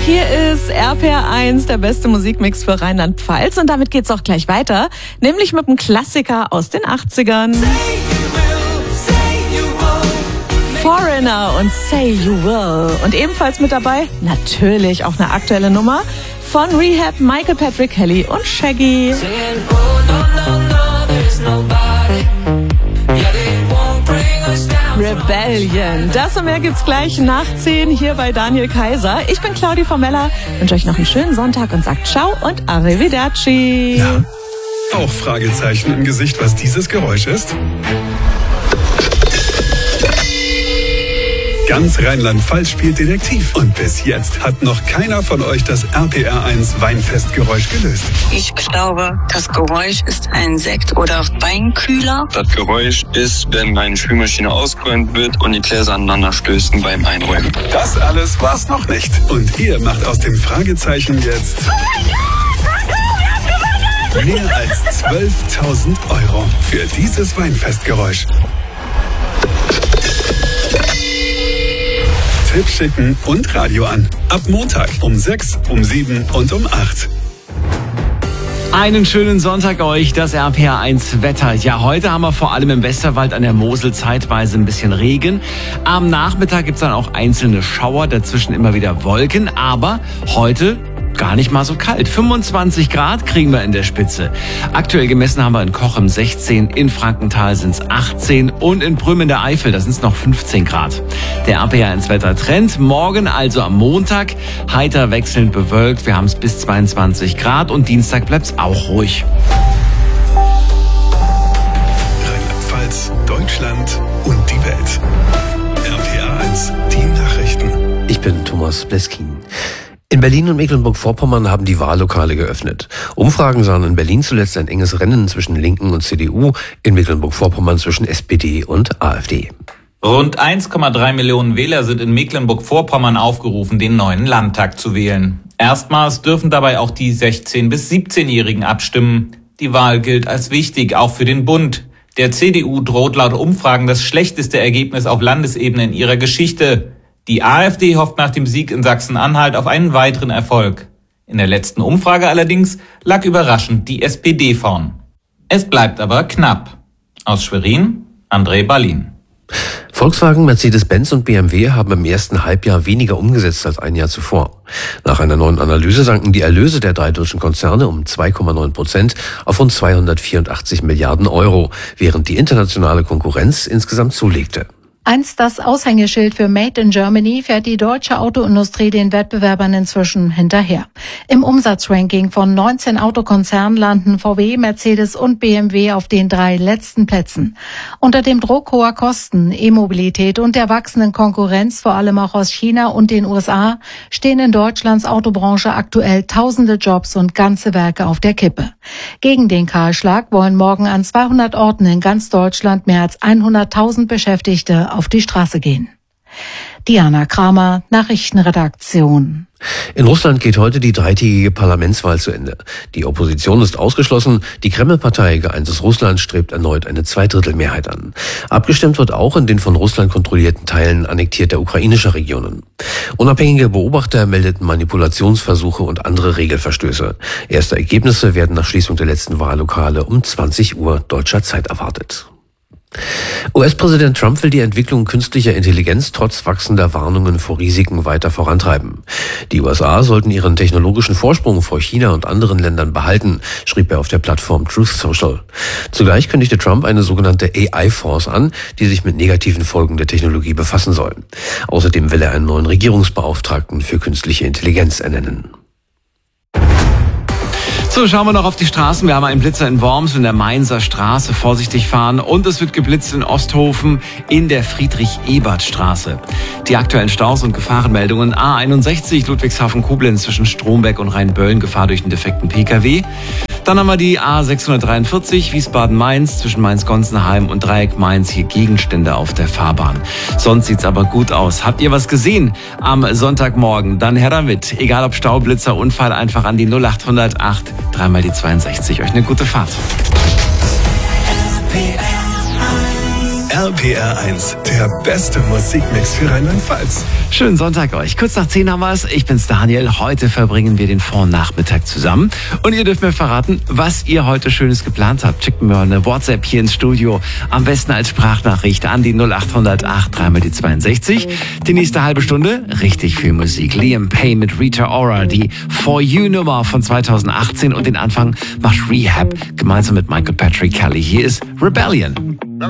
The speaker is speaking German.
Hier ist RPR1, der beste Musikmix für Rheinland-Pfalz. Und damit geht's auch gleich weiter, nämlich mit einem Klassiker aus den 80ern. Foreigner und Say You Will. Und ebenfalls mit dabei natürlich auch eine aktuelle Nummer von Rehab, Michael Patrick Kelly und Shaggy. Rebellion. Das und mehr gibt's gleich nach 10 hier bei Daniel Kaiser. Ich bin Claudi Formella, wünsche euch noch einen schönen Sonntag und sagt ciao und arrivederci. Ja, auch Fragezeichen im Gesicht, was dieses Geräusch ist? Ganz Rheinland-Pfalz spielt Detektiv. Und bis jetzt hat noch keiner von euch das RPR1 Weinfestgeräusch gelöst. Ich glaube, das Geräusch ist ein Sekt- oder Weinkühler. Das Geräusch ist, wenn eine Spülmaschine ausgeräumt wird und die Gläser aneinander stößen beim Einräumen. Das alles war's noch nicht. Und ihr macht aus dem Fragezeichen jetzt mehr als 12.000 € für dieses Weinfestgeräusch. Tipp schicken und Radio an. Ab Montag um 6, um 7 und um 8. Einen schönen Sonntag euch, das RPR1 Wetter. Ja, heute haben wir vor allem im Westerwald an der Mosel zeitweise ein bisschen Regen. Am Nachmittag gibt's dann auch einzelne Schauer, dazwischen immer wieder Wolken. Aber heute gar nicht mal so kalt. 25 Grad kriegen wir in der Spitze. Aktuell gemessen haben wir in Cochem 16, in Frankenthal sind es 18 und in Prüm in der Eifel, da sind es noch 15 Grad. Der RPR1 Wettertrend, morgen also am Montag, heiter wechselnd bewölkt, wir haben es bis 22 Grad und Dienstag bleibt es auch ruhig. Rheinland-Pfalz, Deutschland und die Welt. RPR1, die Nachrichten. Ich bin Thomas Bleskin. In Berlin und Mecklenburg-Vorpommern haben die Wahllokale geöffnet. Umfragen sahen in Berlin zuletzt ein enges Rennen zwischen Linken und CDU, in Mecklenburg-Vorpommern zwischen SPD und AfD. Rund 1,3 Millionen Wähler sind in Mecklenburg-Vorpommern aufgerufen, den neuen Landtag zu wählen. Erstmals dürfen dabei auch die 16- bis 17-Jährigen abstimmen. Die Wahl gilt als wichtig, auch für den Bund. Der CDU droht laut Umfragen das schlechteste Ergebnis auf Landesebene in ihrer Geschichte. Die AfD hofft nach dem Sieg in Sachsen-Anhalt auf einen weiteren Erfolg. In der letzten Umfrage allerdings lag überraschend die SPD vorn. Es bleibt aber knapp. Aus Schwerin, André Ballin. Volkswagen, Mercedes-Benz und BMW haben im ersten Halbjahr weniger umgesetzt als ein Jahr zuvor. Nach einer neuen Analyse sanken die Erlöse der drei deutschen Konzerne um 2,9% auf rund 284 Milliarden €, während die internationale Konkurrenz insgesamt zulegte. Einst das Aushängeschild für Made in Germany fährt die deutsche Autoindustrie den Wettbewerbern inzwischen hinterher. Im Umsatzranking von 19 Autokonzernen landen VW, Mercedes und BMW auf den 3 letzten Plätzen. Unter dem Druck hoher Kosten, E-Mobilität und der wachsenden Konkurrenz, vor allem auch aus China und den USA, stehen in Deutschlands Autobranche aktuell tausende Jobs und ganze Werke auf der Kippe. Gegen den Kahlschlag wollen morgen an 200 Orten in ganz Deutschland mehr als 100.000 Beschäftigte auf die Straße gehen. Diana Kramer, Nachrichtenredaktion. In Russland geht heute die dreitägige Parlamentswahl zu Ende. Die Opposition ist ausgeschlossen. Die Kreml-Partei Geeintes Russland strebt erneut eine Zweidrittelmehrheit an. Abgestimmt wird auch in den von Russland kontrollierten Teilen annektierter ukrainischer Regionen. Unabhängige Beobachter meldeten Manipulationsversuche und andere Regelverstöße. Erste Ergebnisse werden nach Schließung der letzten Wahllokale um 20 Uhr deutscher Zeit erwartet. US-Präsident Trump will die Entwicklung künstlicher Intelligenz trotz wachsender Warnungen vor Risiken weiter vorantreiben. Die USA sollten ihren technologischen Vorsprung vor China und anderen Ländern behalten, schrieb er auf der Plattform Truth Social. Zugleich kündigte Trump eine sogenannte AI-Force an, die sich mit negativen Folgen der Technologie befassen soll. Außerdem will er einen neuen Regierungsbeauftragten für künstliche Intelligenz ernennen. So, schauen wir noch auf die Straßen. Wir haben einen Blitzer in Worms in der Mainzer Straße. Vorsichtig fahren. Und es wird geblitzt in Osthofen in der Friedrich-Ebert-Straße. Die aktuellen Staus und Gefahrenmeldungen. A61 Ludwigshafen-Koblenz zwischen Stromberg und Rheinböllen. Gefahr durch einen defekten Pkw. Dann haben wir die A643 Wiesbaden-Mainz zwischen Mainz-Gonsenheim und Dreieck Mainz. Hier Gegenstände auf der Fahrbahn. Sonst sieht's aber gut aus. Habt ihr was gesehen am Sonntagmorgen? Dann her damit. Egal ob Stau, Blitzer, Unfall, einfach an die 0808 3 die 62. Euch eine gute Fahrt. RPR 1, der beste Musikmix für Rheinland-Pfalz. Schönen Sonntag euch. Kurz nach 10 haben wir es. Ich bin's Daniel. Heute verbringen wir den Vornachmittag zusammen. Und ihr dürft mir verraten, was ihr heute Schönes geplant habt. Schickt mir eine WhatsApp hier ins Studio. Am besten als Sprachnachricht an die 0800 83 die 62. Die nächste halbe Stunde richtig viel Musik. Liam Payne mit Rita Ora, die For You Nummer von 2018 und den Anfang macht Rehab gemeinsam mit Michael Patrick Kelly. Hier ist Rebellion.